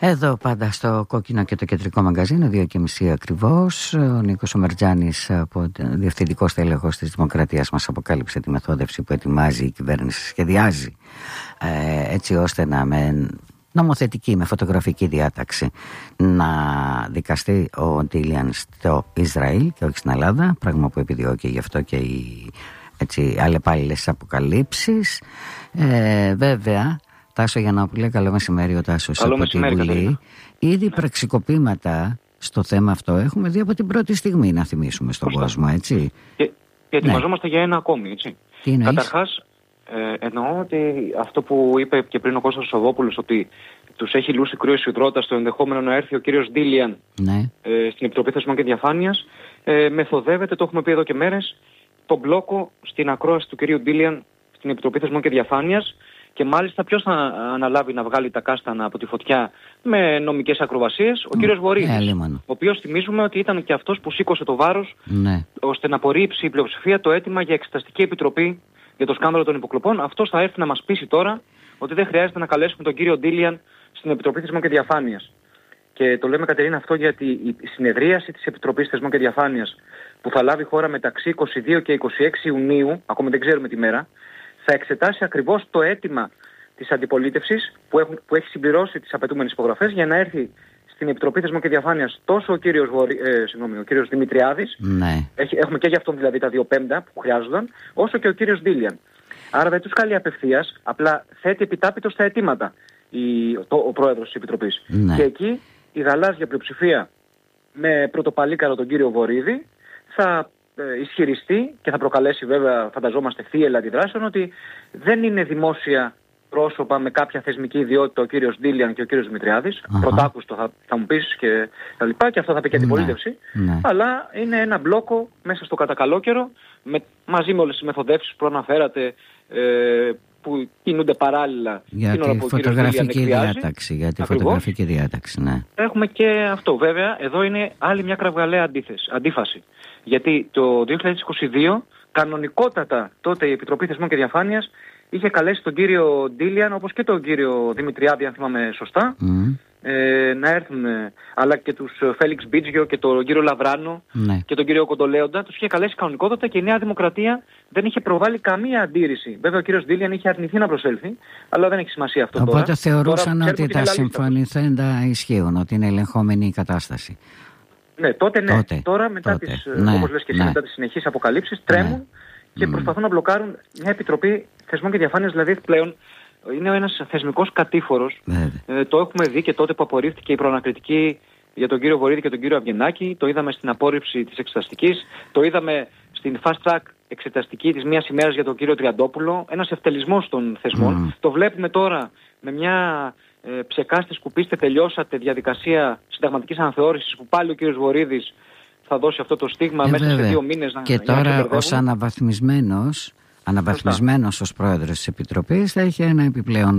Εδώ πάντα στο Κόκκινο και το Κεντρικό Μαγκαζίνο, 2:30 ακριβώς. Ο Νίκος Ομερτζάνης, διευθυντικός τέλεχος της Δημοκρατίας, μας αποκάλυψε τη μεθόδευση που ετοιμάζει η κυβέρνηση, σχεδιάζει έτσι ώστε να με νομοθετική, με φωτογραφική διάταξη να δικαστεί ο Ντίλιαν στο Ισραήλ και όχι στην Ελλάδα, πράγμα που επιδιώκει γι' αυτό και οι αλλεπάλληλες αποκαλύψεις. Βέβαια, Τάσο Γιαννόπουλε, καλό μεσημέρι, ο Τάσος από τη Βουλή. Ήδη πραξικοπήματα στο θέμα αυτό έχουμε δει από την πρώτη στιγμή, να θυμίσουμε στον κόσμο, έτσι. Και ετοιμαζόμαστε για ένα ακόμη, έτσι. Τι εννοείς? Καταρχάς, εννοώ ότι αυτό που είπε και πριν ο Κώστας Σοδόπουλος, ότι τους έχει λούσει κρύο υδρότα στο ενδεχόμενο να έρθει ο κύριος Ντίλιαν στην Επιτροπή Θεσμών και Διαφάνειας, μεθοδεύεται, το έχουμε πει εδώ και μέρες, τον μπλόκο στην ακρόαση του κυρίου Ντίλιαν στην Επιτροπή Θεσμών και Διαφάνειας. Και μάλιστα ποιος θα αναλάβει να βγάλει τα κάστανα από τη φωτιά με νομικές ακροβασίες? Ο κύριος Βορίδης, ο οποίος θυμίζουμε ότι ήταν και αυτός που σήκωσε το βάρος ώστε να απορρίψει η πλειοψηφία το αίτημα για εξεταστική επιτροπή για το σκάνδαλο των υποκλοπών. Αυτός θα έρθει να μας πείσει τώρα ότι δεν χρειάζεται να καλέσουμε τον κύριο Ντίλιαν στην Επιτροπή Θεσμών και Διαφάνειας. Και το λέμε, Κατερίνα, αυτό γιατί η συνεδρίαση της Επιτροπής Θεσμών και Διαφάνειας που θα λάβει χώρα μεταξύ 22 και 26 Ιουνίου, ακόμα δεν ξέρουμε τη μέρα, θα εξετάσει ακριβώς το αίτημα της αντιπολίτευσης που έχει συμπληρώσει τις απαιτούμενες υπογραφές για να έρθει στην Επιτροπή Θεσμών και Διαφάνειας τόσο ο κύριος Δημητριάδης, έχουμε και για αυτόν δηλαδή τα 2/5 που χρειάζονταν, όσο και ο κύριος Ντίλιαν. Άρα δεν τους καλεί απευθείας, απλά θέτει επιτάπητο στα αιτήματα ο πρόεδρος της Επιτροπής. Και εκεί η γαλάζια πλειοψηφία με πρωτοπαλίκαρο τον κύριο Βορίδη θα ισχυριστεί και θα προκαλέσει, βέβαια, φανταζόμαστε, θύελλα αντιδράσεων, ότι δεν είναι δημόσια πρόσωπα με κάποια θεσμική ιδιότητα ο κύριος Ντίλιαν και ο κύριος Δημητριάδης. Πρωτάκουστο θα μου πεις και τα λοιπά, και αυτό θα πει και αντιπολίτευση. Αλλά είναι ένα μπλόκο μέσα στο κατακαλόκαιρο, μαζί με όλες τις μεθοδεύσεις που αναφέρατε, που κινούνται παράλληλα για τη φωτογραφική διάταξη. Για τη φωτογραφική διάταξη, Έχουμε και αυτό. Βέβαια, εδώ είναι άλλη μια κραυγαλαία αντίφαση. Γιατί το 2022, κανονικότατα, τότε η Επιτροπή Θεσμών και Διαφάνειας είχε καλέσει τον κύριο Ντίλιαν, όπως και τον κύριο Δημητριάδη, αν θυμάμαι σωστά, να έρθουν, αλλά και τους Φέλιξ Μπίτζιο και τον κύριο Λαβράνο και τον κύριο Κοντολέοντα. Τους είχε καλέσει κανονικότατα και η Νέα Δημοκρατία δεν είχε προβάλει καμία αντίρρηση. Βέβαια ο κύριος Ντίλιαν είχε αρνηθεί να προσέλθει, αλλά δεν έχει σημασία αυτό. Οπότε θεωρούσαν ότι τα συμφωνηθέντα ισχύουν, ότι είναι ελεγχόμενη η κατάσταση. Ναι, τότε ναι. Τώρα μετά τις, όπως λες και εσύ, μετά τις συνεχείς αποκαλύψεις, τρέμουν και προσπαθούν να μπλοκάρουν μια Επιτροπή Θεσμών και Διαφάνειας, δηλαδή πλέον είναι ένας θεσμικός κατήφορος. Το έχουμε δει και τότε που απορρίφθηκε η προανακριτική για τον κύριο Βορίδη και τον κύριο Αυγενάκη, το είδαμε στην απόρριψη της εξεταστικής, το είδαμε στην fast track εξεταστική της μίας ημέρας για τον κύριο Τριαντόπουλο, ένας ευτελισμός των θεσμών. Το βλέπουμε τώρα με μια ψεκάστε, σκουπίστε, τελειώσατε διαδικασία συνταγματικής αναθεώρησης, που πάλι ο κύριος Βορίδης θα δώσει αυτό το στίγμα μέσα σε 2 μήνες. Και τώρα ως αναβαθμισμένος ως πρόεδρος της Επιτροπής θα έχει ένα επιπλέον,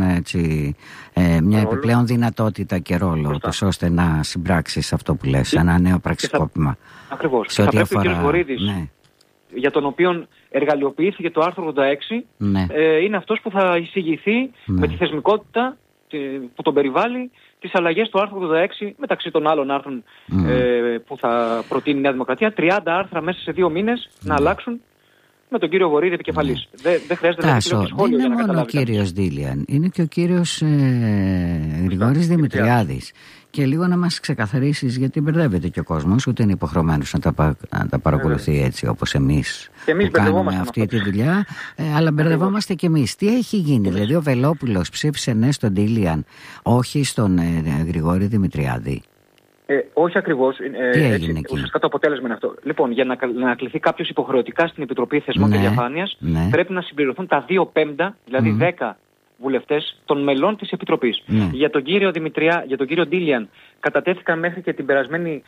μια επιπλέον δυνατότητα και ρόλο, ώστε να συμπράξεις αυτό που λες, ένα νέο πραξικόπημα. Ακριβώς. Και θα πρέπει ο κύριος Βορίδης, για τον οποίο εργαλειοποιήθηκε το άρθρο 86, είναι αυτός που θα εισηγηθεί με τη θεσμικότητα που τον περιβάλλει τις αλλαγές του άρθρου 86, μεταξύ των άλλων άρθρων που θα προτείνει η Νέα Δημοκρατία, 30 άρθρα μέσα σε 2 μήνες να αλλάξουν, με τον κύριο Βορίδη επικεφαλής. Δεν χρειάζεται να πει σχόλιο για να καταλάβει. Δεν είναι μόνο ο κύριος Ντίλιαν, είναι και ο κύριος Γρηγόρης Δημητριάδης. Και λίγο να μας ξεκαθαρίσεις, γιατί μπερδεύεται και ο κόσμος, ούτε είναι υποχρεωμένος να τα παρακολουθεί έτσι όπως εμείς που κάνουμε αυτή τη δουλειά, αλλά μπερδευόμαστε και εμείς. Τι έχει γίνει, δηλαδή ο Βελόπουλος ψήφισε ναι στον Ντίλιαν, όχι στον Γρηγόρη Δημητριάδη? Όχι ακριβώς. Τι έγινε εκεί? Ουσιαστικά το αποτέλεσμα είναι αυτό. Λοιπόν, για να κληθεί κάποιος υποχρεωτικά στην Επιτροπή Θεσμών και Διαφάνειας, πρέπει να συμπληρωθούν τα 2/5, δηλαδή 10 βουλευτές των μελών της Επιτροπής. Για τον κύριο Ντίλιαν κατατέθηκαν μέχρι και την περασμένη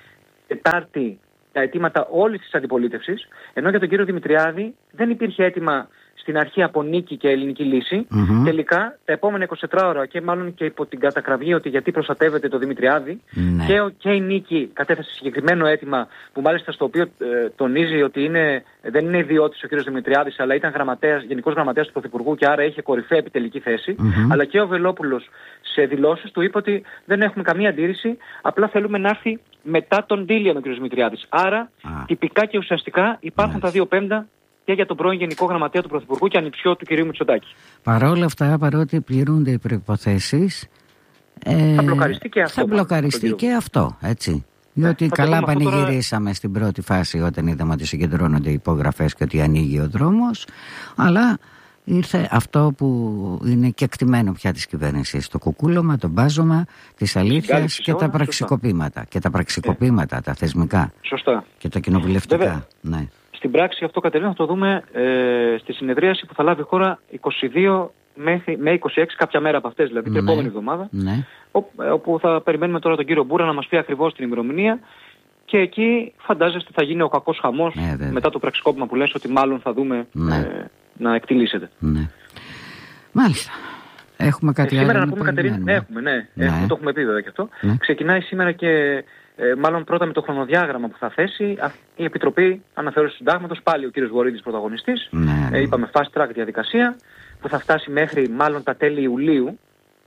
Τετάρτη τα αιτήματα όλης της αντιπολίτευσης, ενώ για τον κύριο Δημητριάδη δεν υπήρχε αίτημα στην αρχή από νίκη και ελληνική λύση. Τελικά τα επόμενα 24 ώρα και μάλλον και υπό την κατακραυγή ότι γιατί προστατεύεται το Δημητριάδη, και η νίκη κατέθεσε συγκεκριμένο αίτημα που μάλιστα στο οποίο τονίζει ότι δεν είναι ιδιώτης ο κ. Δημητριάδης, αλλά ήταν γενικός γραμματέας του Πρωθυπουργού και άρα είχε κορυφαία επιτελική θέση. Αλλά και ο Βελόπουλος σε δηλώσεις του είπε ότι δεν έχουμε καμία αντίρρηση, απλά θέλουμε να έρθει μετά τον Ντίλιαν ο κ. Δημητριάδης. Άρα τυπικά και ουσιαστικά υπάρχουν τα 2/5 και για τον πρώην Γενικό Γραμματέα του Πρωθυπουργού και ανιψιό του κ. Μητσοτάκη. Παρόλα αυτά, παρότι πληρούνται οι προϋποθέσεις, θα μπλοκαριστεί και αυτό. Θα μπλοκαριστεί και αυτό, έτσι. Διότι καλά πανηγυρίσαμε τώρα στην πρώτη φάση όταν είδαμε ότι συγκεντρώνονται οι υπογραφές και ότι ανοίγει ο δρόμος, αλλά ήρθε αυτό που είναι κεκτημένο πια της κυβέρνησης, το κουκούλωμα, το μπάζωμα της αλήθειας και τα πραξικοπήματα. Και τα πραξικοπήματα, τα θεσμικά. Σωστά. Και τα κοινοβουλευτικά. Ναι. Στην πράξη αυτό, Κατερίνα, θα το δούμε στη συνεδρίαση που θα λάβει η χώρα 22 με 26, κάποια μέρα από αυτές, δηλαδή την επόμενη εβδομάδα, όπου θα περιμένουμε τώρα τον κύριο Μπούρα να μας πει ακριβώς την ημερομηνία και εκεί φαντάζεστε θα γίνει ο κακός χαμός μετά το πραξικόπημα που λες ότι μάλλον θα δούμε να εκτιλήσεται. Μάλιστα. Έχουμε κάτι άλλο σήμερα να πούμε, Κατερίνα? Έχουμε, το έχουμε πει βέβαια και αυτό. Ξεκινάει σήμερα και μάλλον πρώτα με το χρονοδιάγραμμα που θα θέσει η Επιτροπή Αναθεώρησης του Συντάγματος, πάλι ο κύριος Βορίδης πρωταγωνιστής. Είπαμε fast track διαδικασία που θα φτάσει μέχρι μάλλον τα τέλη Ιουλίου.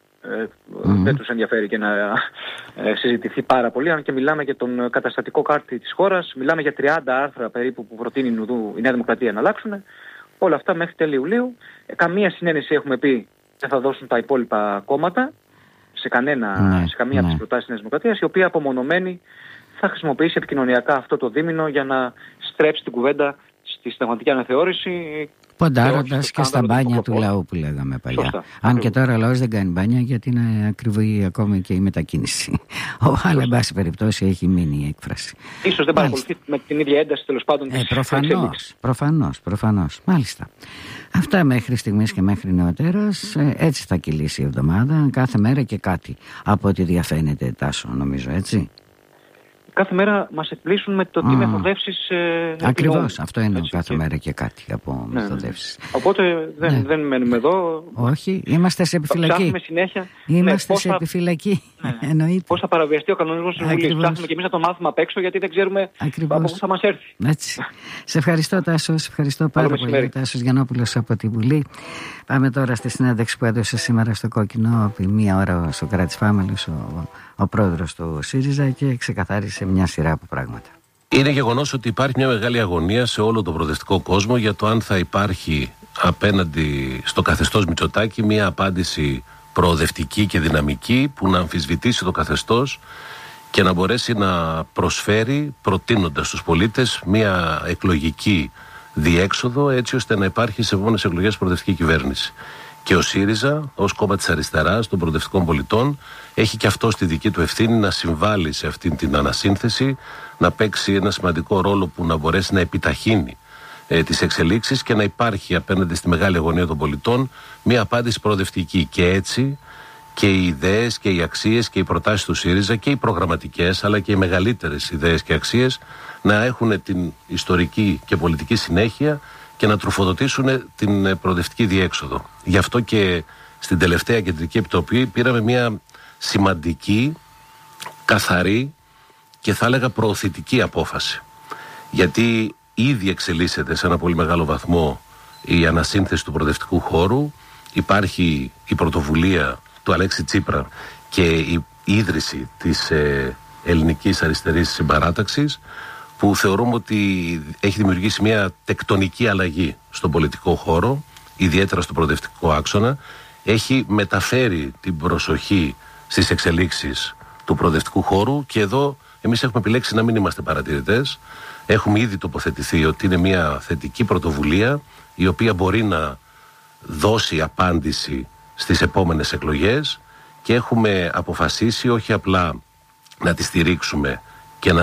Δεν τους ενδιαφέρει και να συζητηθεί πάρα πολύ, αν και μιλάμε για τον καταστατικό κάρτη της χώρας, μιλάμε για 30 άρθρα περίπου που προτείνει η Νέα Δημοκρατία να αλλάξουν. Όλα αυτά μέχρι τέλη Ιουλίου. Καμία συνένεση, έχουμε πει, δεν θα δώσουν τα υπόλοιπα κόμματα σε καμία από τις προτάσεις της Νέας Δημοκρατίας, η οποία απομονωμένη θα χρησιμοποιήσει επικοινωνιακά αυτό το δίμηνο για να στρέψει την κουβέντα στη συνταγματική αναθεώρηση. Ποντάροντας και στα μπάνια του λαού που λέγαμε παλιά. Σωστά, αν και τώρα ο λαός δεν κάνει μπάνια γιατί είναι ακριβή ακόμη και η μετακίνηση. Αλλά εν πάση περιπτώσει έχει μείνει η έκφραση. Ίσως δεν παρακολουθεί με την ίδια ένταση τέλος πάντων της προφανώς. Μάλιστα. Αυτά μέχρι στιγμής και μέχρι νεοτέρας. Έτσι θα κυλήσει η εβδομάδα. Κάθε μέρα και κάτι από ό,τι διαφαίνεται, Τάσο, νομίζω, έτσι. Κάθε μέρα μας εκπλήσουν με το τι μεθοδεύσεις ακριβώς, αυτό είναι κάθε μέρα και κάτι από μεθοδεύσεις. Οπότε δεν μένουμε εδώ. Όχι, είμαστε σε επιφυλακή. Ψάχνουμε συνέχεια. Είμαστε σε επιφυλακή. Εννοείται. Πώς θα παραβιαστεί ο κανονισμός της Βουλής. Ψάχνουμε και εμείς να το μάθουμε απ' έξω γιατί δεν ξέρουμε από πού θα μας έρθει. Έτσι. Σε ευχαριστώ, Τάσο. Σε ευχαριστώ πάρα πολύ, Τάσος Γιαννόπουλος από τη Βουλή. Πάμε τώρα στη συνέντευξη που έδωσε σήμερα στο Κόκκινο από 1 ώρα ο Σωκράτης Φάμελος, ο πρόεδρος του ΣΥΡΙΖΑ, και ξεκαθάρισε μια σειρά από πράγματα. Είναι γεγονός ότι υπάρχει μια μεγάλη αγωνία σε όλο τον προοδευτικό κόσμο για το αν θα υπάρχει απέναντι στο καθεστώς Μητσοτάκη μια απάντηση προοδευτική και δυναμική που να αμφισβητήσει το καθεστώς και να μπορέσει να προσφέρει, προτείνοντας στους πολίτες, μια εκλογική διέξοδο έτσι ώστε να υπάρχει σε επόμενες εκλογές προοδευτική κυβέρνηση. Και ο ΣΥΡΙΖΑ, ως κόμμα της αριστεράς των προοδευτικών πολιτών, έχει και αυτό στη δική του ευθύνη να συμβάλλει σε αυτήν την ανασύνθεση, να παίξει ένα σημαντικό ρόλο που να μπορέσει να επιταχύνει τις εξελίξεις και να υπάρχει απέναντι στη μεγάλη αγωνία των πολιτών μια απάντηση προοδευτική. Και έτσι και οι ιδέες και οι αξίες και οι προτάσεις του ΣΥΡΙΖΑ και οι προγραμματικές αλλά και οι μεγαλύτερες ιδέες και αξίες να έχουν την ιστορική και πολιτική συνέχεια και να τροφοδοτήσουν την προοδευτική διέξοδο. Γι' αυτό και στην τελευταία Κεντρική Επιτροπή πήραμε μια σημαντική, καθαρή και θα έλεγα προωθητική απόφαση. Γιατί ήδη εξελίσσεται σε ένα πολύ μεγάλο βαθμό η ανασύνθεση του προοδευτικού χώρου. Υπάρχει η πρωτοβουλία του Αλέξη Τσίπρα και η ίδρυση της ελληνικής αριστερής συμπαράταξης, που θεωρούμε ότι έχει δημιουργήσει μια τεκτονική αλλαγή στον πολιτικό χώρο, ιδιαίτερα στο προοδευτικό άξονα. Έχει μεταφέρει την προσοχή στις εξελίξεις του προοδευτικού χώρου και εδώ εμείς έχουμε επιλέξει να μην είμαστε παρατηρητές. Έχουμε ήδη τοποθετηθεί ότι είναι μια θετική πρωτοβουλία η οποία μπορεί να δώσει απάντηση στις επόμενες εκλογές και έχουμε αποφασίσει όχι απλά να τη στηρίξουμε και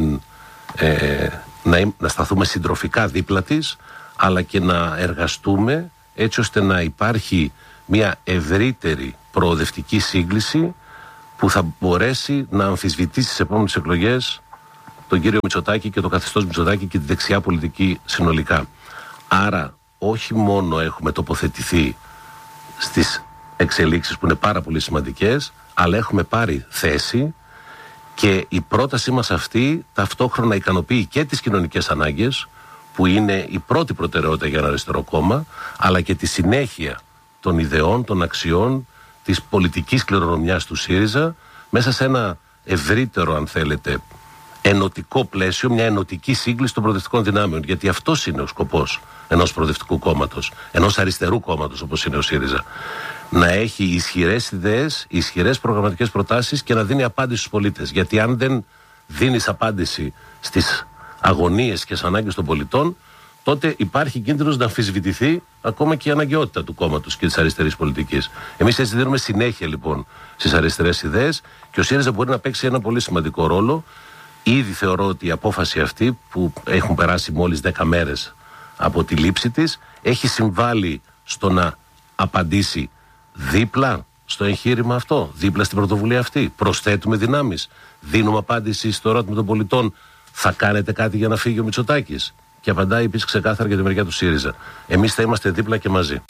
να σταθούμε συντροφικά δίπλα της, αλλά και να εργαστούμε έτσι ώστε να υπάρχει μια ευρύτερη προοδευτική σύγκληση που θα μπορέσει να αμφισβητήσει στις επόμενες εκλογές τον κύριο Μητσοτάκη και το καθεστώς Μητσοτάκη και τη δεξιά πολιτική συνολικά. Άρα όχι μόνο έχουμε τοποθετηθεί στις εξελίξεις που είναι πάρα πολύ σημαντικές, αλλά έχουμε πάρει θέση και η πρότασή μας αυτή ταυτόχρονα ικανοποιεί και τις κοινωνικές ανάγκες, που είναι η πρώτη προτεραιότητα για ένα αριστερό κόμμα, αλλά και τη συνέχεια των ιδεών, των αξιών, της πολιτικής κληρονομιάς του ΣΥΡΙΖΑ μέσα σε ένα ευρύτερο, αν θέλετε, ενωτικό πλαίσιο, μια ενωτική σύγκληση των προοδευτικών δυνάμεων. Γιατί αυτός είναι ο σκοπός ενός προοδευτικού κόμματος, ενός αριστερού κόμματος όπως είναι ο ΣΥΡΙΖΑ. Να έχει ισχυρές ιδέες, ισχυρές προγραμματικές προτάσεις και να δίνει απάντηση στους πολίτες. Γιατί αν δεν δίνεις απάντηση στις αγωνίες και στις ανάγκες των πολιτών, τότε υπάρχει κίνδυνος να αμφισβητηθεί ακόμα και η αναγκαιότητα του κόμματος και της αριστερής πολιτικής. Εμείς έτσι δίνουμε συνέχεια λοιπόν στις αριστερές ιδέες και ο ΣΥΡΙΖΑ μπορεί να παίξει ένα πολύ σημαντικό ρόλο. Ήδη θεωρώ ότι η απόφαση αυτή, που έχουν περάσει μόλις 10 μέρες από τη λήψη της, έχει συμβάλει στο να απαντήσει δίπλα στο εγχείρημα αυτό, δίπλα στην πρωτοβουλία αυτή. Προσθέτουμε δυνάμεις, δίνουμε απάντηση στο ερώτημα των πολιτών, θα κάνετε κάτι για να φύγει ο Μητσοτάκης? Και απαντάει επίσης ξεκάθαρα για τη μεριά του ΣΥΡΙΖΑ. Εμείς θα είμαστε δίπλα και μαζί.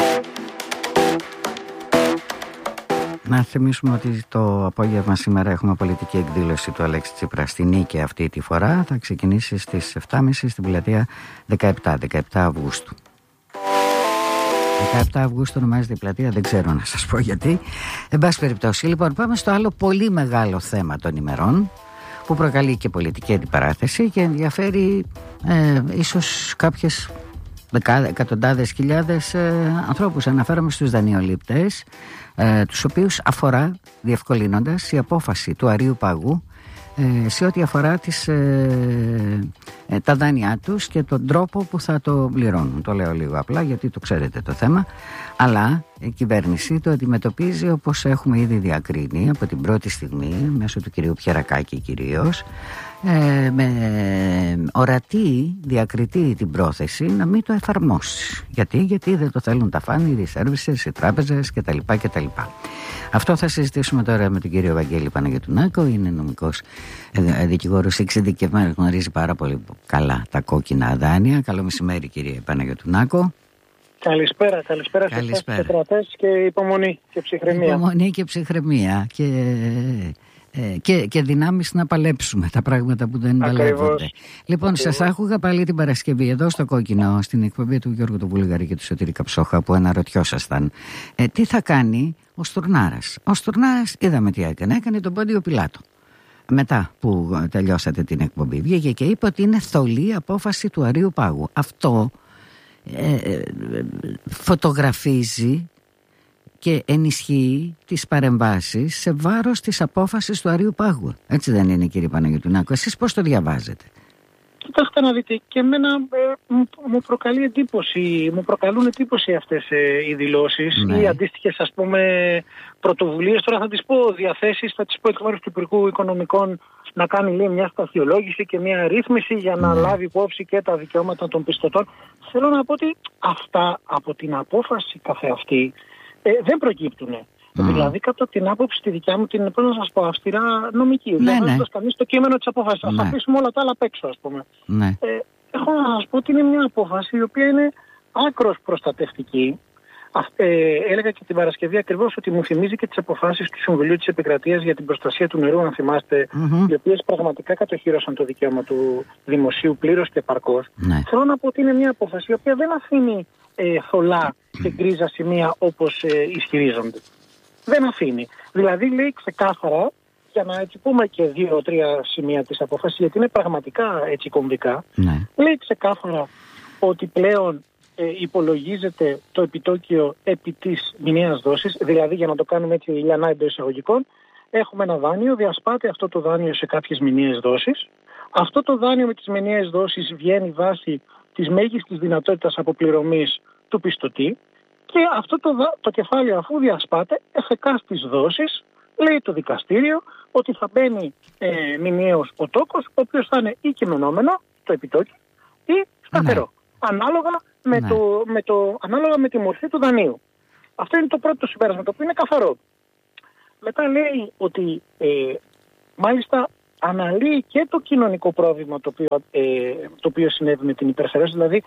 Να θυμίσουμε ότι το απόγευμα σήμερα έχουμε πολιτική εκδήλωση του Αλέξη Τσίπρα στη Νίκη. Αυτή τη φορά θα ξεκινήσει στις 7.30 στην πλατεία 17 Αυγούστου. 17 Αυγούστου ονομάζεται η πλατεία, δεν ξέρω να σας πω γιατί. Εν πάση περιπτώσει, λοιπόν, πάμε στο άλλο πολύ μεγάλο θέμα των ημερών, που προκαλεί και πολιτική αντιπαράθεση και ενδιαφέρει ίσως κάποιες εκατοντάδες χιλιάδες ανθρώπους. Αναφέρομαι στους δανειολήπτες, τους οποίους αφορά, διευκολύνοντας, η απόφαση του Αρείου Πάγου σε ό,τι αφορά τα δάνειά τους και τον τρόπο που θα το πληρώνουν. Το λέω λίγο απλά γιατί το ξέρετε το θέμα, αλλά η κυβέρνηση το αντιμετωπίζει όπως έχουμε ήδη διακρίνει από την πρώτη στιγμή, μέσω του κυρίου Πιερακάκη κυρίως, με ορατή διακριτή την πρόθεση να μην το εφαρμόσει. Γιατί δεν το θέλουν τα φάνη, οι services, οι τράπεζες κτλ. Αυτό θα συζητήσουμε τώρα με τον κύριο Βαγγέλη Παναγιωτουνάκο. Είναι νομικός δικηγόρος εξειδικευμένος, γνωρίζει πάρα πολύ καλά τα κόκκινα δάνεια. Καλό μεσημέρι, κύριε Παναγιωτουνάκο. Καλησπέρα στους κρατές και υπομονή και ψυχραιμία. Υπομονή και ψυχραιμία και δυνάμεις να παλέψουμε τα πράγματα που δεν παλεύονται. Λοιπόν, σας άκουγα πάλι την Παρασκευή εδώ στο Κόκκινο, στην εκπομπή του Γιώργου του Βουλγαρή και του Σωτήρη Καψόχα, που αναρωτιόσασταν τι θα κάνει ο Στουρνάρας. Ο Στουρνάρας είδαμε τι έκανε τον Πόντιο Πιλάτο. Μετά που τελειώσατε την εκπομπή, βγήκε και είπε ότι είναι θολή απόφαση του Αρείου Πάγου. Αυτό φωτογραφίζει και ενισχύει τις παρεμβάσεις σε βάρος της απόφασης του Αρείου Πάγου. Έτσι δεν είναι, κύριε Παναγιωτουνάκο? Εσείς πώς το διαβάζετε? Κοιτάξτε να δείτε, και εμένα μου προκαλούν εντύπωση αυτές οι δηλώσεις, ναι, ή αντίστοιχες, ας πούμε, πρωτοβουλίες. Τώρα θα τις πω διαθέσεις, θα τις πω εκ μέρους του Υπουργού Οικονομικών να κάνει, λέει, μια σταθιολόγηση και μια ρύθμιση για να λάβει υπόψη και τα δικαιώματα των πιστωτών. Θέλω να πω ότι αυτά από την απόφαση καθεαυτή δεν προκύπτουν. Δηλαδή, κατά την άποψη τη δικιά μου, την πρέπει να σας πω αυστηρά νομική. Δεν βάζοντας κανείς το κείμενο της απόφασης. Ας αφήσουμε όλα τα άλλα απ' έξω, ας πούμε. Έχω να σας πω ότι είναι μια απόφαση η οποία είναι άκρως προστατευτική. Έλεγα και την Παρασκευή ακριβώς ότι μου θυμίζει και τις αποφάσεις του Συμβουλίου της Επικρατείας για την προστασία του νερού, αν θυμάστε, οι οποίες πραγματικά κατοχύρωσαν το δικαίωμα του δημοσίου πλήρως και επαρκώς. Θέλω να πω ότι είναι μια απόφαση η οποία δεν αφήνει θολά και γκρίζα σημεία όπως ισχυρίζονται. Δεν αφήνει. Δηλαδή λέει ξεκάθαρα, για να έτσι πούμε και 2-3 σημεία της απόφασης, γιατί είναι πραγματικά έτσι κομβικά, λέει ξεκάθαρα ότι πλέον υπολογίζεται το επιτόκιο επί της μηνιαίας δόσης, δηλαδή, για να το κάνουμε έτσι λιανά εντός εισαγωγικών, έχουμε ένα δάνειο, διασπάται αυτό το δάνειο σε κάποιες μηνιαίες δόσεις. Αυτό το δάνειο με τις μηνιαίες δόσεις βγαίνει βάσει της μέγιστης δυνατότητας αποπληρωμής του πιστωτή, και αυτό το κεφάλαιο, αφού διασπάται εφεκά στις δόσεις, λέει το δικαστήριο ότι θα μπαίνει μηνιαίος ο τόκος, ο οποίος θα είναι ή κειμενόμενο, το επιτόκιο, ή σταθερό. Ανάλογα με τη μορφή του δανείου. Αυτό είναι το πρώτο συμπέρασμα, το οποίο είναι καθαρό. Μετά λέει ότι μάλιστα αναλύει και το κοινωνικό πρόβλημα το οποίο συνέβη με την υπερστερέωση. Δηλαδή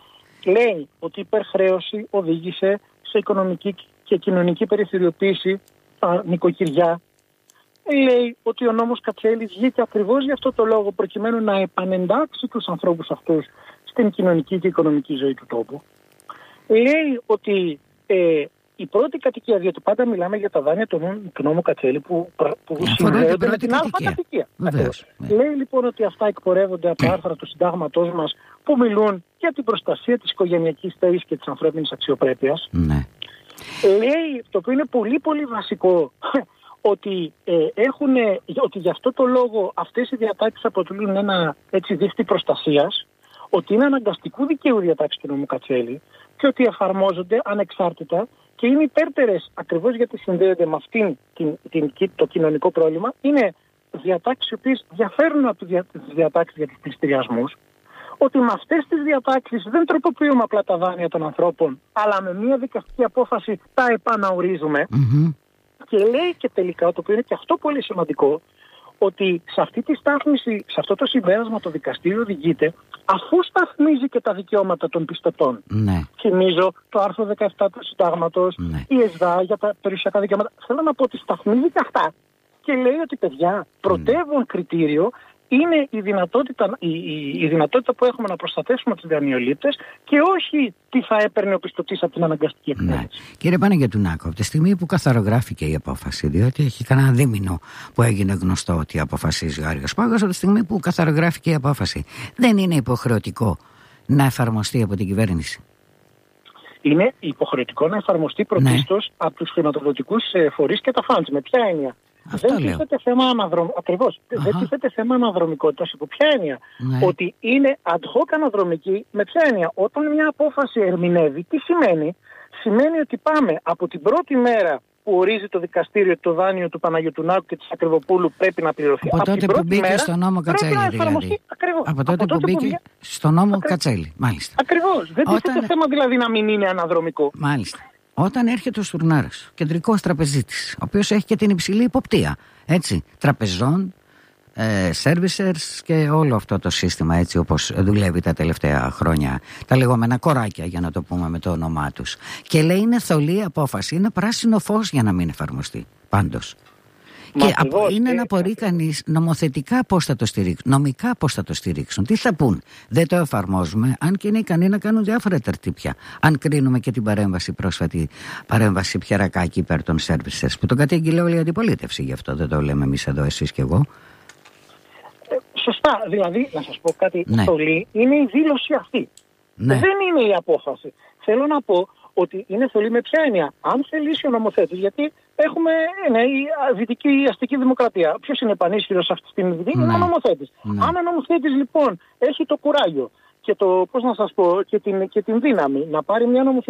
λέει ότι η υπερχρέωση οδήγησε σε οικονομική και κοινωνική περιθωριοποίηση στα νοικοκυριά. Λέει ότι ο νόμος Κατσέλη βγήκε ακριβώς για αυτό το λόγο, προκειμένου να επανεντάξει τους ανθρώπους αυτούς στην κοινωνική και οικονομική ζωή του τόπου. Λέει ότι η πρώτη κατοικία, διότι πάντα μιλάμε για τα δάνεια του νόμου Κατσέλη που συνδέονται με την αλφα κατοικία. Λέει λοιπόν ότι αυτά εκπορεύονται από τα άρθρα του συντάγματός μας που μιλούν για την προστασία της οικογενειακής ταής και της ανθρώπινης αξιοπρέπειας. Ναι. Λέει, το οποίο είναι πολύ πολύ βασικό, ότι ότι γι' αυτό το λόγο αυτές οι διατάξεις αποτελούν ένα δίχτυ προστασίας, ότι είναι αναγκαστικού δικαίου διατάξεις του νόμου Κατσέλη και ότι εφαρμόζονται ανεξάρτητα και είναι υπέρτερες ακριβώς γιατί συνδέονται με αυτήν το κοινωνικό πρόβλημα. Είναι διατάξεις οι οποίες διαφέρουν από τις διατάξεις για τους πληστηριασμούς, ότι με αυτές τις διατάξεις δεν τροποποιούμε απλά τα δάνεια των ανθρώπων, αλλά με μια δικαστική απόφαση τα επαναορίζουμε. Και λέει και τελικά, το οποίο είναι και αυτό πολύ σημαντικό, ότι σε αυτή τη στάθμιση, σε αυτό το συμπέρασμα το δικαστήριο οδηγείται αφού σταθμίζει και τα δικαιώματα των πιστωτών. Ναι. Θυμίζω το άρθρο 17 του Συντάγματος, η ΕΣΔΑ για τα περιουσιακά δικαιώματα. Θέλω να πω ότι σταθμίζει και αυτά και λέει ότι παιδιά, πρωτεύον κριτήριο είναι η δυνατότητα που έχουμε να προστατεύσουμε τους δανειολήπτες και όχι τι θα έπαιρνε ο πιστωτής από την αναγκαστική εκτέλεση. Ναι. Κύριε Παναγιωτουνάκο, από τη στιγμή που καθαρογράφηκε η απόφαση, διότι έχει κανένα δίμηνο που έγινε γνωστό ότι αποφασίζει ο Άριος Πάγος, από τη στιγμή που καθαρογράφηκε η απόφαση, δεν είναι υποχρεωτικό να εφαρμοστεί από την κυβέρνηση? Είναι υποχρεωτικό να εφαρμοστεί πρωτίστως από τους χρηματοδοτικούς φορείς και τα funds. Με ποια έννοια? Δεν τίθεται θέμα δεν τίθεται θέμα αναδρομικότητας. Υπό ποια έννοια? Ότι είναι ad hoc αναδρομική. Με ποια έννοια? Όταν μια απόφαση ερμηνεύει, τι σημαίνει? Σημαίνει ότι πάμε από την πρώτη μέρα που ορίζει το δικαστήριο το δάνειο του Παναγιωτουνάκου και της Ακριβοπούλου πρέπει να πληρωθεί. Από τότε που μπήκε στο νόμο Κατσέλη, δηλαδή. Από τότε που μπήκε στο νόμο Κατσέλη, μάλιστα. Ακριβώς. Δεν τίθεται θέμα δηλαδή να μην είναι αναδρομικό. Μάλιστα. Όταν έρχεται ο Στουρνάρας, κεντρικός τραπεζίτης, ο οποίος έχει και την υψηλή υποπτία, έτσι, τραπεζών, servicers και όλο αυτό το σύστημα, έτσι όπως δουλεύει τα τελευταία χρόνια, τα λεγόμενα κοράκια, για να το πούμε με το όνομά τους, και λέει είναι θολή απόφαση, είναι πράσινο φως για να μην εφαρμοστεί πάντως. Και είναι να απορεί κανείς νομοθετικά πώς θα το στηρίξουν, νομικά πώς θα το στηρίξουν. Τι θα πούν? Δεν το εφαρμόζουμε, αν και είναι ικανοί να κάνουν διάφορα τερτύπια. Αν κρίνουμε και την πρόσφατη παρέμβαση Πιερακάκη υπέρ των services, που τον κατήγγειλε όλη η αντιπολίτευση, γι' αυτό δεν το λέμε εμείς εδώ, εσείς και εγώ. Σωστά, δηλαδή να σας πω κάτι, θολή είναι η δήλωση αυτή. Δεν είναι η απόφαση. Θέλω να πω ότι είναι θολή με ποια έννοια? Αν θελήσει ο νομοθέτης, γιατί έχουμε η δυτική αστική δημοκρατία. Ποιος είναι πανίσχυρος αυτή τη στιγμή? Είναι ο νομοθέτης. Αν ο νομοθέτης λοιπόν έχει το κουράγιο και και την δύναμη να πάρει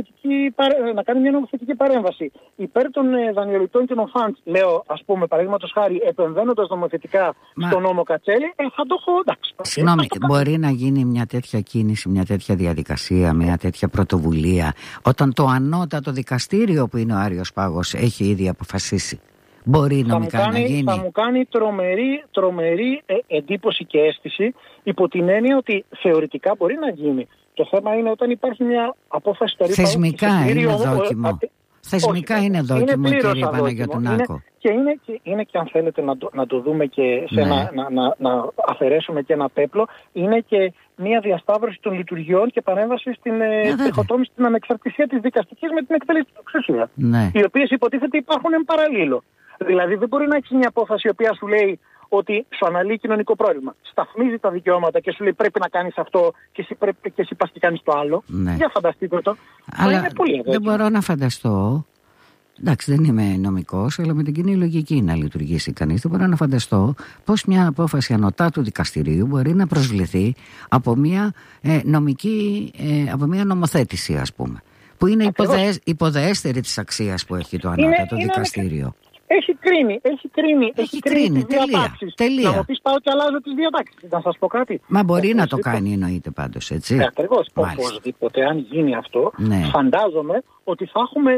να κάνει μια νομοθετική παρέμβαση υπέρ των δανειοληπτών και των funds, λέω ας πούμε παραδείγματος χάρη επεμβαίνοντας νομοθετικά στον νόμο Κατσέλη, θα το έχω εντάξει. Συγγνώμη, μπορεί να γίνει μια τέτοια κίνηση, μια τέτοια διαδικασία, μια τέτοια πρωτοβουλία όταν το ανώτατο δικαστήριο που είναι ο Άριος Πάγος έχει ήδη αποφασίσει? Μπορεί νομικά να γίνει? Θα μου κάνει τρομερή εντύπωση και αίσθηση, υπό την έννοια ότι θεωρητικά μπορεί να γίνει. Το θέμα είναι όταν υπάρχει μια απόφαση στο ρήπα. Θεσμικά είναι δόκιμο. Θεσμικά είναι δόκιμο, κύριε Παναγιωτουνάκο. Και είναι και αν θέλετε να το δούμε και να αφαιρέσουμε και ένα πέπλο, είναι και μια διασταύρωση των λειτουργιών και παρέμβαση στην διχοτόμηση, στην ανεξαρτησία της δικαστικής με την εκτελεστική εξουσία. Οι οποίες υποτίθεται υπάρχουν εν παραλίλω. Δηλαδή δεν μπορεί να έχει μια απόφαση η οποία σου λέει ότι σου αναλύει κοινωνικό πρόβλημα. Σταθμίζει τα δικαιώματα και σου λέει πρέπει να κάνεις αυτό και εσύ πας και κάνεις το άλλο. Για φανταστείτε το. Αλλά είναι πολύ δεν μπορώ να φανταστώ. Εντάξει, δεν είμαι νομικός, αλλά με την κοινή λογική να λειτουργήσει κανείς. Δεν μπορώ να φανταστώ πώς μια απόφαση ανωτάτου δικαστηρίου μπορεί να προσβληθεί από μια από μια νομοθέτηση, ας πούμε, που είναι υποδεέστερη της αξίας που έχει το ανώτατο δικαστήριο. Έχει κρίνει τις διατάξεις. Τελεία. Να μου πεις πάω και αλλάζω τις διατάξεις. Να σας πω κάτι. Μα μπορεί να το κάνει, εννοείται πάντως, έτσι. Ακριβώς. Οπωσδήποτε, αν γίνει αυτό, φαντάζομαι ότι θα έχουμε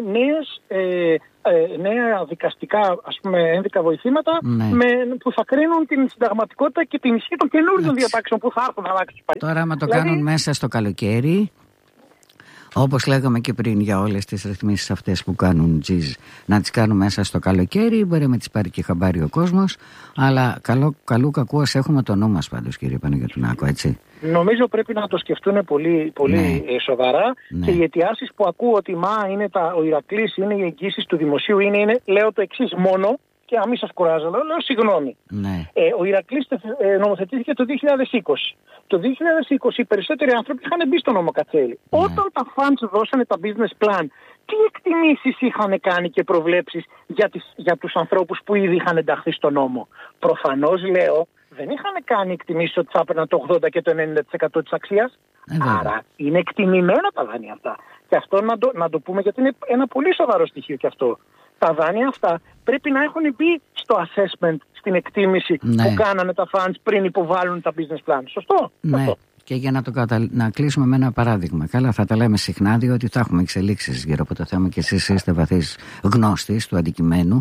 νέα δικαστικά, ας πούμε, ένδικα βοηθήματα που θα κρίνουν την συνταγματικότητα και την ισχύ των καινούριων διατάξεων που θα έρθουν να αλλάξουν. Τώρα, άμα το κάνουν μέσα στο καλοκαίρι, Όπως λέγαμε και πριν για όλες τις ρυθμίσεις αυτές που κάνουν τζιζ, να τις κάνουν μέσα στο καλοκαίρι, μπορεί με τις πάρει και χαμπάρι ο κόσμος, αλλά καλού κακού ας έχουμε το νου μας πάντως, κύριε Παναγιωτουνάκο, έτσι. Νομίζω πρέπει να το σκεφτούν πολύ σοβαρά, και οι αιτιάσεις που ακούω ότι ο Ηρακλής είναι οι εγγύσεις του δημοσίου, λέω το εξής μόνο, και να μην σας κουράζω, λέω συγγνώμη. Ναι. Ο Ηρακλής νομοθετήθηκε το 2020. Το 2020 οι περισσότεροι άνθρωποι είχαν μπει στο νόμο Κατσέλη. Ναι. Όταν τα funds δώσανε τα business plan, τι εκτιμήσεις είχαν κάνει και προβλέψεις για τους ανθρώπους που ήδη είχαν ενταχθεί στο νόμο? Προφανώς, λέω, δεν είχαν κάνει εκτιμήσεις ότι θα έπαιρναν το 80% και το 90% της αξίας. Άρα είναι εκτιμημένα τα δάνεια αυτά. Και αυτό να το πούμε, γιατί είναι ένα πολύ σοβαρό στοιχείο και αυτό. Τα δάνεια αυτά πρέπει να έχουν μπει στο assessment, στην εκτίμηση που κάνανε τα funds πριν υποβάλουν τα business plans. Σωστό? Ναι. Σωστό. Και για να κλείσουμε με ένα παράδειγμα. Καλά, θα τα λέμε συχνά, διότι θα έχουμε εξελίξεις γύρω από το θέμα και εσείς είστε βαθύς γνώστης του αντικειμένου.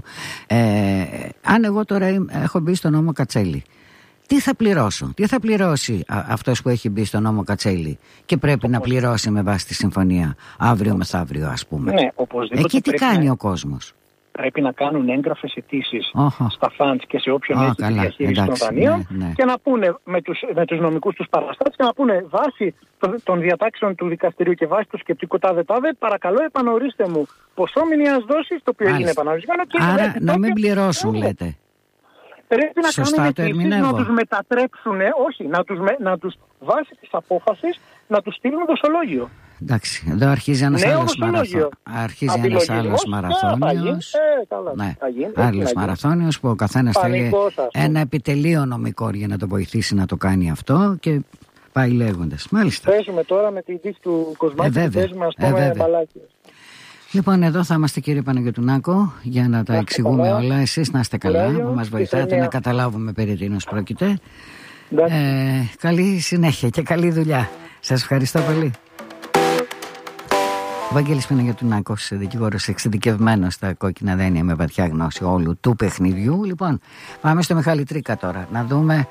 Αν εγώ τώρα έχω μπει στο νόμο Κατσέλη, τι θα πληρώσω? Τι θα πληρώσει αυτός που έχει μπει στο νόμο Κατσέλη και πρέπει να πληρώσει με βάση τη συμφωνία αύριο μεθαύριο, ας πούμε? Ναι, οπωσδήποτε. Εκεί τι κάνει ο κόσμος? Πρέπει να κάνουν έγγραφες αιτήσεις στα funds και σε όποιον έχει τη διαχείριση των δανείων, και να πούνε με τους νομικούς τους παραστάτες, και να πούνε βάσει των διατάξεων του δικαστηρίου και βάσει του σκεπτικού τάδε, παρακαλώ επανορίστε μου ποσό μηνιαίας δόσης, το οποίο έγινε επανορισμένο. Άρα να μην πληρώσουν, λέτε. Πρέπει να κάνουν αιτήσεις, να τους μετατρέψουν, όχι, να τους βάσει της απόφασης να τους στείλουν δοσολόγιο. Εντάξει, εδώ αρχίζει ένας άλλος μαραθώνιος. Άλλος μαραθώνιος που ο καθένας θέλει ένα επιτελείο νομικό για να το βοηθήσει να το κάνει αυτό, και πάει λέγοντας. Μάλιστα. Παίζουμε τώρα με την τύχη του Κοσμάκη, παίζουμε ας πούμε μπαλάκι. Λοιπόν, εδώ θα είμαστε, κύριε Παναγιωτουνάκο, για να τα εξηγούμε όλα. Εσείς να είστε καλά, που μας βοηθάτε να καταλάβουμε περί τίνος πρόκειται. Καλή συνέχεια και καλή δουλειά. Σας ευχαριστώ πολύ. Ο Βαγγέλης Παναγιωτουνάκος, δικηγόρος εξειδικευμένος στα κόκκινα δένεια με βαθιά γνώση όλου του παιχνιδιού. Λοιπόν, πάμε στο Μιχάλη Τρίκα τώρα, να δούμε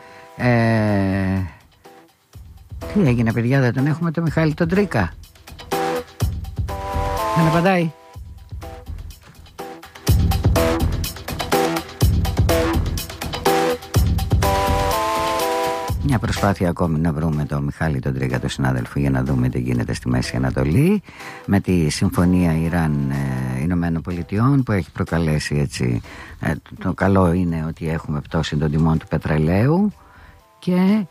τι έγινε, παιδιά, δεν τον έχουμε το Μιχάλη τον Τρίκα? Δεν απαντάει. Μια προσπάθεια ακόμη να βρούμε τον Μιχάλη τον Τρίκα, τον συνάδελφο, για να δούμε τι γίνεται στη Μέση Ανατολή με τη συμφωνία Ιράν-Ηνωμένων Πολιτειών που έχει προκαλέσει, έτσι, το καλό είναι ότι έχουμε πτώση των τιμών του πετρελαίου και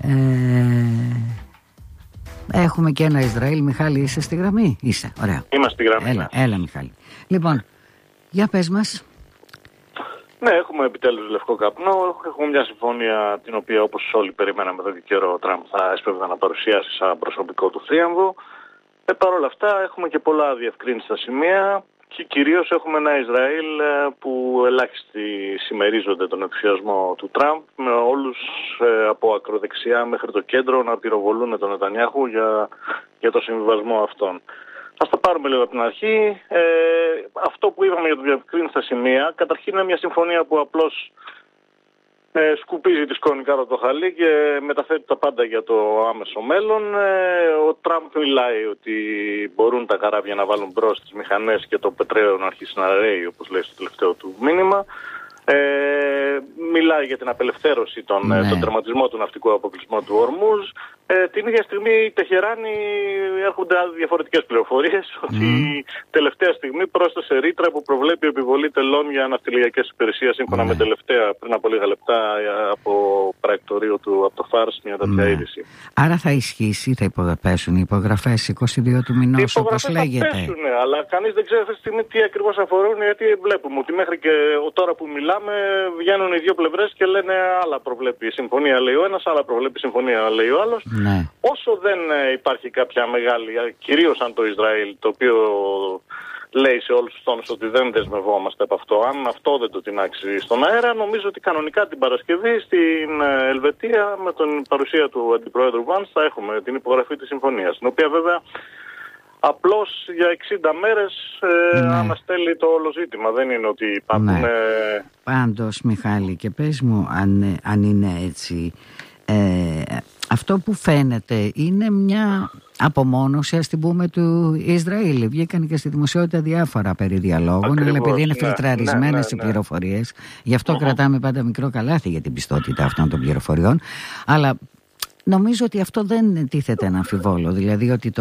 έχουμε και ένα Ισραήλ. Μιχάλη, είσαι στη γραμμή? Είσαι, ωραία. Είμαστε στη γραμμή. Έλα Μιχάλη. Λοιπόν, για πες μας. Ναι, έχουμε επιτέλους λευκό καπνό. Έχουμε μια συμφωνία την οποία, όπως όλοι περιμέναμε εδώ και καιρό, ο Τραμπ θα έσπευδε να παρουσιάσει σαν προσωπικό του θρίαμβο. Παρ' όλα αυτά έχουμε και πολλά διευκρίνηστα σημεία και κυρίως έχουμε ένα Ισραήλ που ελάχιστοι συμμερίζονται τον ενθουσιασμό του Τραμπ, με όλους από ακροδεξιά μέχρι το κέντρο να πυροβολούν τον Νετανιάχου για το συμβιβασμό αυτόν. Ας τα πάρουμε λίγο από την αρχή. Αυτό που είπαμε για το διευκρίνηστα σημεία, καταρχήν είναι μια συμφωνία που απλώς σκουπίζει τη σκόνη κάτω από το χαλί και μεταθέτει τα πάντα για το άμεσο μέλλον. Ο Τραμπ μιλάει ότι μπορούν τα καράβια να βάλουν μπρος τις μηχανές και το πετρέλαιο να αρχίσει να ρέει, όπως λέει στο τελευταίο του μήνυμα. Μιλάει για την απελευθέρωση, τον τερματισμό του ναυτικού αποκλεισμού του Ορμούζ. Την ίδια στιγμή η Τεχεράνη έρχονται διαφορετικές πληροφορίες ότι τελευταία στιγμή πρόσθεσε ρήτρα που προβλέπει επιβολή τελών για ναυτιλιακές υπηρεσίες, σύμφωνα με τελευταία πριν από λίγα λεπτά από πρακτορείο του, από το Φάρς, μια τέτοια είδηση. Άρα θα ισχύσει, θα υπογραφέσουν οι υπογραφές 22 του μηνός, όπως λέγεται? Θα πέσουν, αλλά κανείς δεν ξέρει αυτή τη στιγμή τι ακριβώς αφορούν, γιατί βλέπουμε ότι μέχρι και τώρα που μιλάμε βγαίνουν οι δύο πλευρές και λένε άλλα προβλέπει η συμφωνία, λέει ο ένας, άλλα προβλέπει η συμφωνία, λέει ο άλλος. Ναι. Όσο δεν υπάρχει κάποια μεγάλη, κυρίως αν το Ισραήλ, το οποίο λέει σε όλους τους τόνους ότι δεν δεσμευόμαστε από αυτό, αν αυτό δεν το τινάξει στον αέρα, νομίζω ότι κανονικά την Παρασκευή στην Ελβετία με την παρουσία του Αντιπρόεδρου Βάνς θα έχουμε την υπογραφή της συμφωνίας, την οποία βέβαια απλώς για 60 μέρες αναστέλει το όλο ζήτημα. Δεν είναι ότι υπάρχουν... Πάντως, Μιχάλη, και πες μου αν είναι έτσι, αυτό που φαίνεται είναι μια απομόνωση, ας την πούμε, του Ισραήλ. Βγήκαν και στη δημοσιότητα διάφορα περί διαλόγων, αλλά επειδή είναι φιλτραρισμένες οι πληροφορίες, γι' αυτό κρατάμε πάντα μικρό καλάθι για την πιστότητα αυτών των πληροφοριών. Αλλά νομίζω ότι αυτό δεν τίθεται ένα αμφιβόλο, δηλαδή ότι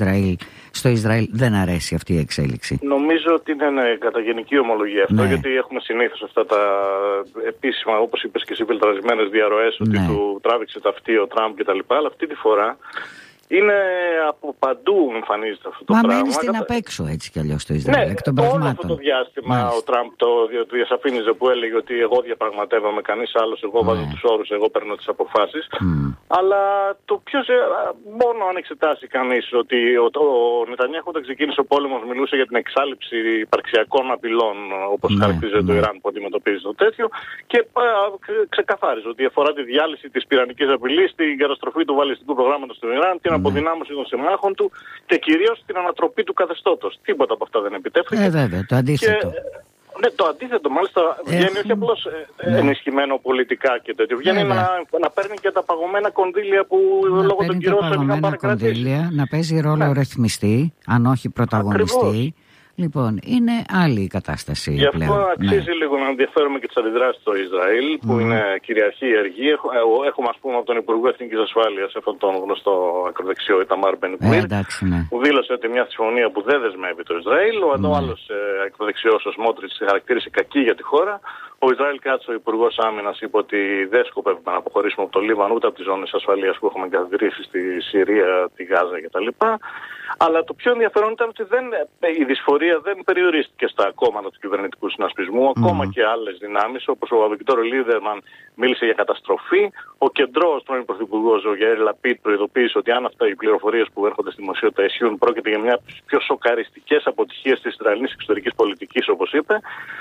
στο Ισραήλ δεν αρέσει αυτή η εξέλιξη. Νομίζω ότι είναι κατά γενική ομολογία αυτό, γιατί έχουμε συνήθως αυτά τα επίσημα, όπως είπες και εσύ, φιλτραρισμένες διαρροές, ότι του τράβηξε ταυτί ο Τραμπ κτλ. Αλλά αυτή τη φορά είναι από παντού εμφανίζεται αυτό το πράγμα. Μα μένει στην απ' έξω έτσι κι αλλιώς το Ισραήλ, εκ των πραγμάτων. Όλο αυτό το διάστημα ο Τραμπ το διασαφήνιζε που έλεγε ότι εγώ διαπραγματεύομαι, κανείς άλλος, εγώ βάζω τους όρους, εγώ παίρνω τις αποφάσεις. Αλλά το μόνο αν εξετάσει κανείς ότι ο Νετανιάχου όταν ξεκίνησε ο πόλεμος μιλούσε για την εξάλειψη υπαρξιακών απειλών, όπως χαρακτηρίζει το Ιράν που αντιμετωπίζει το τέτοιο, και ξεκαθάριζε ότι αφορά τη διάλυση της πυρηνικής απειλής, την καταστροφή του βαλιστικού προγράμματος του Ιράν, την αποδυνάμωση των συμμάχων του και κυρίως την ανατροπή του καθεστώτος. Τίποτα από αυτά δεν επιτεύχθηκε. Βέβαια, το αντίθετο. Ναι, το αντίθετο μάλιστα βγαίνει όχι απλώς ενισχυμένο πολιτικά και τέτοιο. Βγαίνει να παίρνει και τα παγωμένα κονδύλια που λόγω των κυρώσεων είχαν παρακρατήσει. Να παίζει ρόλο ρυθμιστή, αν όχι πρωταγωνιστή. Ακριβώς. Λοιπόν, είναι άλλη η κατάσταση. Γι' αυτό αξίζει λίγο να ενδιαφέρουμε και τις αντιδράσεις στο Ισραήλ, που είναι κυριαρχή η αργή. Έχουμε, ας πούμε, από τον Υπουργό Εθνικής Ασφάλειας, αυτόν τον γνωστό ακροδεξιό Ιταμάρ Μπεν-Γκβίρ, που δήλωσε ότι μια συμφωνία που δεν δεσμεύει το Ισραήλ. Ο άλλος ακροδεξιός, ο Σμότριτς, χαρακτήρισε κακή για τη χώρα. Ο Ισραήλ Κάτσο, ο Υπουργός Άμυνας, είπε ότι δεν σκοπεύουμε να αποχωρήσουμε από το Λίβανο ούτε από τις ζώνες ασφαλείας που έχουμε εγκαθιδρύσει στη Συρία, τη Γάζα κτλ. Αλλά το πιο ενδιαφέρον ήταν ότι η δυσφορία δεν περιορίστηκε στα κόμματα του κυβερνητικού συνασπισμού. Ακόμα και άλλες δυνάμεις, όπως ο Αβικτόρ Λίδερμαν μίλησε για καταστροφή. Ο κεντρός πρώην πρωθυπουργός, ο Γιαΐρ Λαπίτ, προειδοποίησε ότι αν αυτά οι πληροφορίες που έρχονται στη δημοσιότητα ισχύουν, πρόκειται για μια από τις πιο σοκαριστικές αποτυχίες της Ισραηλινής εξωτερικής πολιτικής, όπως είπε.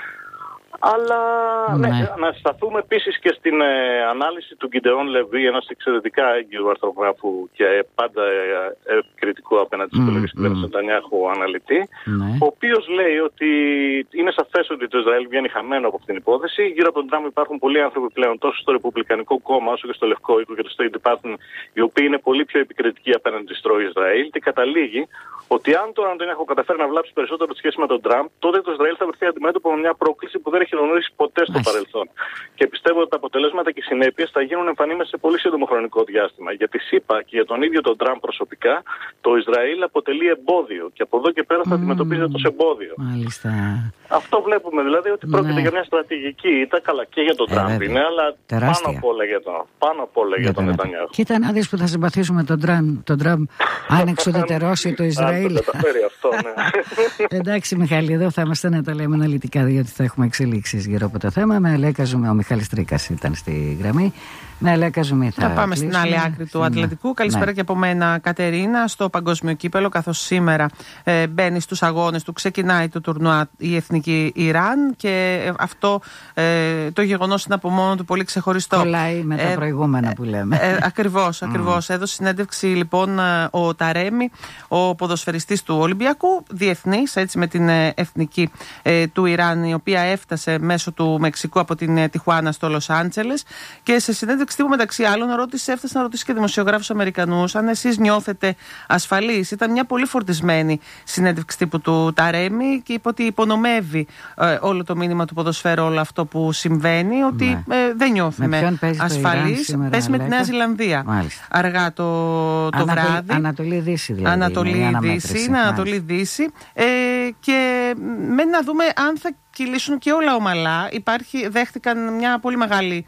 Αλλά να σταθούμε επίσης και στην ανάλυση του Γκιντεόν Λεβί, ένας εξαιρετικά έγκυρο αρθρογράφου και πάντα κριτικό απέναντι στις επιλογές του κυβέρνησης Νετανιάχου αναλυτή, ο οποίος λέει ότι είναι σαφές ότι το Ισραήλ βγαίνει χαμένο από αυτήν την υπόθεση. Γύρω από τον Τραμπ υπάρχουν πολλοί άνθρωποι πλέον τόσο στο Ρεπουμπλικανικό κόμμα όσο και στο Λευκό Οίκο και το State Department, οι οποίοι είναι πολύ πιο επικριτικοί απέναντι στο Ισραήλ, και καταλήγει ότι αν το Νετανιάχου καταφέρει να βλάψει περισσότερο τη σχέση με τον Τραμπ, τότε το Ισραήλ θα βρεθεί αντιμέτωπο με μια πρόκληση που δεν έχει γνωρίσει ποτέ στο παρελθόν. Και πιστεύω ότι τα αποτελέσματα και οι συνέπειες θα γίνουν εμφανή μέσα σε πολύ σύντομο χρονικό διάστημα. Για τη ΣΥΠΑ και για τον ίδιο τον Τραμπ προσωπικά, το Ισραήλ αποτελεί εμπόδιο και από εδώ και πέρα θα αντιμετωπίζεται ως εμπόδιο. Μάλιστα. Αυτό βλέπουμε δηλαδή, ότι πρόκειται για μια στρατηγική ήττα, καλά και για τον Τραμπ είναι, αλλά πάνω απ' όλα για τον Νετανιάχου. Κοίτα να δεις που θα συμπαθήσουμε τον Τραμπ αν εξουδετερώσει το Ισραήλ. Αυτό, Εντάξει, Μιχάλη, εδώ θα είμαστε να τα λέμε αναλυτικά, διότι θα έχουμε εξελίξεις γύρω από το θέμα. Με Αλέκαζουμε, ο Μιχάλης Τρίκας ήταν στη γραμμή. Με Αλέκαζουμε θα πάμε στην άλλη άκρη του Ατλαντικού. Καλησπέρα και από μένα, Κατερίνα. Στο παγκόσμιο κύπελο, καθώς σήμερα μπαίνει στους αγώνες του, ξεκινάει το τουρνουά η Εθνική Ιράν, και αυτό το γεγονός είναι από μόνο του πολύ ξεχωριστό. Κολλάει με τα προηγούμενα που λέμε. Ακριβώς. Έδωσε συνέντευξη λοιπόν ο Ταρέμι, ο ποδοσφαιριστής του Ολυμπιακού, διεθνής, έτσι, με την εθνική του Ιράν, η οποία έφτασε μέσω του Μεξικού από την Τιχουάνα στο Λος Άντζελες, και σε συνέντευξη τύπου μεταξύ άλλων έφτασε να ρωτήσει και δημοσιογράφους Αμερικανούς αν εσείς νιώθετε ασφαλείς. Ήταν μια πολύ φορτισμένη συνέντευξη τύπου του Ταρέμι και είπε ότι υπονομεύει όλο το μήνυμα του ποδοσφαίρου, όλο αυτό που συμβαίνει, ότι δεν νιώθουμε ασφαλείς. Παίζει με τη Νέα Ζηλανδία. Μάλιστα. Αργά το βράδυ. Ανατολή-Δύση δηλαδή. Ανατολή-Δύση. Και μένει να δούμε αν θα κυλήσουν και όλα ομαλά. Δέχτηκαν μια πολύ μεγάλη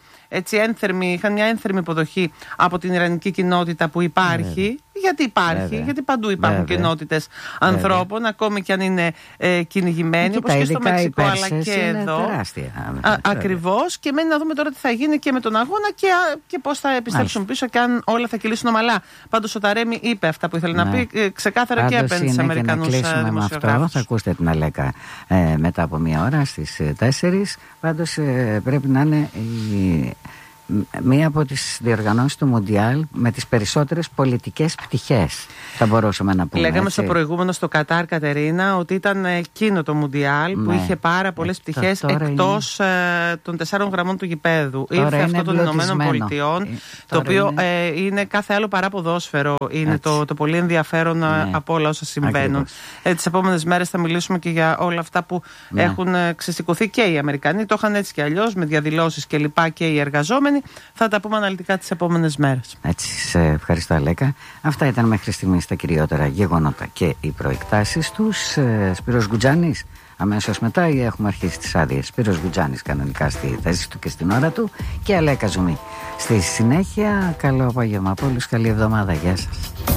είχαν μια ένθερμη υποδοχή από την ιρανική κοινότητα που υπάρχει. Γιατί υπάρχει, γιατί παντού υπάρχουν κοινότητες ανθρώπων, ακόμη και αν είναι κυνηγημένοι, όπως και στο Μεξικό, αλλά και εδώ. Ακριβώς. Και μένει να δούμε τώρα τι θα γίνει και με τον αγώνα και πώς θα επιστρέψουν πίσω και αν όλα θα κυλήσουν ομαλά. Πάντως ο Ταρέμι είπε αυτά που ήθελε να πει ξεκάθαρα και απέναντι στους Αμερικανούς δημοσιογράφους. Θα ακούσετε την Αλέκα μετά από μία ώρα στις 4. Πάντως πρέπει να είναι μία από τις διοργανώσεις του Μουντιάλ με τις περισσότερες πολιτικές πτυχές, θα μπορούσαμε να πούμε. Λέγαμε έτσι. στο προηγούμενο, στο Κατάρ, Κατερίνα, ότι ήταν εκείνο το Μουντιάλ που είχε πάρα πολλές πτυχές εκτός των 4 γραμμών του γηπέδου. Ήρθε αυτό των Ηνωμένων Πολιτειών, το οποίο είναι κάθε άλλο παρά ποδόσφαιρο. Είναι το πολύ ενδιαφέρον από όλα όσα συμβαίνουν. Τις επόμενες μέρες θα μιλήσουμε και για όλα αυτά που έχουν ξεσηκωθεί και οι Αμερικανοί. Το είχαν έτσι και αλλιώς, με διαδηλώσεις και λοιπά, και οι εργαζόμενοι. Θα τα πούμε αναλυτικά τις επόμενες μέρες. Έτσι, σε ευχαριστώ, Αλέκα. Αυτά ήταν μέχρι στιγμής τα κυριότερα γεγονότα και οι προεκτάσεις τους. Σπύρος Γκουτζάνης, αμέσως μετά, ή έχουμε αρχίσει τις άδειες. Σπύρος Γκουτζάνης κανονικά στη θέση του και στην ώρα του, και Αλέκα Ζουμί στη συνέχεια. Καλό απόγευμα από όλους, καλή εβδομάδα, γεια σας.